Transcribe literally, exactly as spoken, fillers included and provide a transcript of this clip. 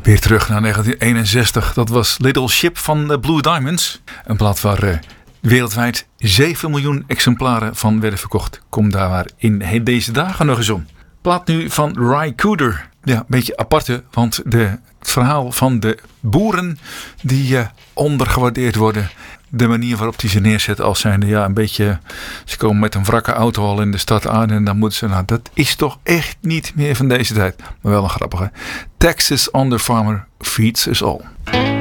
Weer terug naar negentien eenenzestig. Dat was Little Ship van de Blue Diamonds. Een plaat waar uh, wereldwijd zeven miljoen exemplaren van werden verkocht. Kom daar maar in deze dagen nog eens om. Plaat nu van Ry Cooder. Ja, een beetje aparte, want de, het verhaal van de boeren die uh, ondergewaardeerd worden. De manier waarop die ze neerzetten als zijnde, ja, een beetje, ze komen met een wrakke auto al in de stad aan en dan moeten ze, nou, dat is toch echt niet meer van deze tijd. Maar wel een grappige. Texas on the Farmer feeds us all.